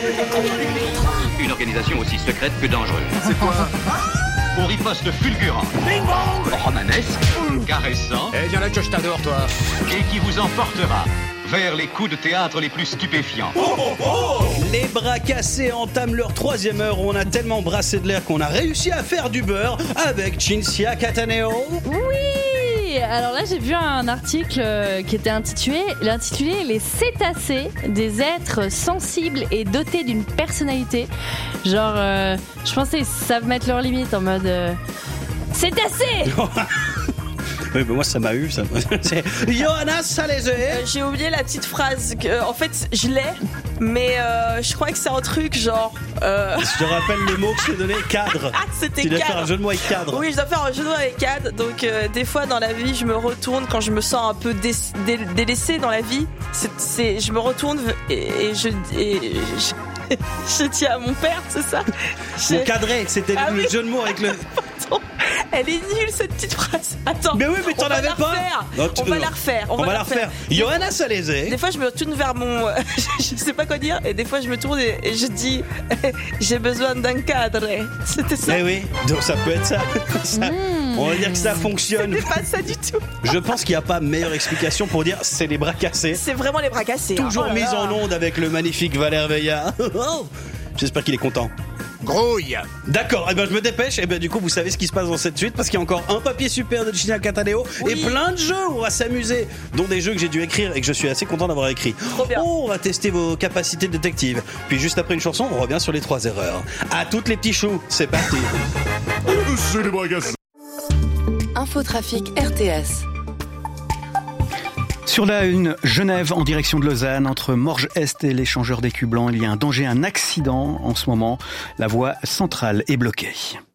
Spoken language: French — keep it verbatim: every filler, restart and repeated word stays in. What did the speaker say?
Une organisation aussi secrète que dangereuse. C'est quoi? Au riposte fulgurant, Bing bong, romanesque, caressant, eh, viens là que je t'adore, toi. et qui vous emportera vers les coups de théâtre les plus stupéfiants. Oh, oh, oh. Les bras cassés entament leur troisième heure où on a tellement brassé de l'air qu'on a réussi à faire du beurre avec Cinzia Cataneo. Oui! Alors là, j'ai vu un article euh, qui était intitulé, intitulé Les cétacés, des êtres sensibles et dotés d'une personnalité. Genre, euh, je pensais qu'ils savent mettre leurs limites en mode euh, cétacés. Oui, mais moi ça m'a eu, ça. C'est Johanna Salese. Euh, j'ai oublié la petite phrase. Que, euh, en fait, je l'ai, mais euh, je crois que c'est un truc genre. Euh... Je te rappelle le mot que je t'ai donné, cadre. Ah, c'était tu dois cadre. faire un jeu de mots avec cadre. Oui, je dois faire un jeu de mots avec cadre. Donc, euh, des fois dans la vie, je me retourne quand je me sens un peu dé- dé- délaissée dans la vie. C'est, c'est, je me retourne et, et je. Et je... je tiens à mon père, c'est ça? Mon Je... cadré, c'était Ah le oui. jeu de mots avec le. Pardon. Elle est nulle cette petite phrase. Attends. Mais oui, mais t'en on va avais la pas. refaire. Non, tu- On va la refaire. On, va la refaire. Johanna Salese. Des fois, je me tourne vers mon. Je sais pas quoi dire. Et des fois, je me tourne et, et je dis j'ai besoin d'un cadre. C'était ça. Eh oui, donc ça peut être ça. Ça- On va dire que ça fonctionne. C'était pas ça du tout. Je pense qu'il n'y a pas meilleure explication pour dire c'est les bras cassés. C'est vraiment les bras cassés. hein. Toujours Oh là mise là. en onde avec le magnifique Valère Veilla. J'espère qu'il est content. Grouille. D'accord, et ben je me dépêche. Et ben du coup, vous savez ce qui se passe dans cette suite parce qu'il y a encore un papier super de Cinzia Cataneo Oui. et plein de jeux où on va s'amuser, dont des jeux que j'ai dû écrire et que je suis assez content d'avoir écrit. Trop bien. Oh, on va tester vos capacités de détective. Puis juste après une chanson, on revient sur les trois erreurs. À toutes les petits choux, c'est parti. C'est les bras cassés. Infotrafic R T S. Sur la une, Genève en direction de Lausanne, entre Morges-Est et l'échangeur d'écus blancs, il y a un danger, un accident en ce moment. La voie centrale est bloquée.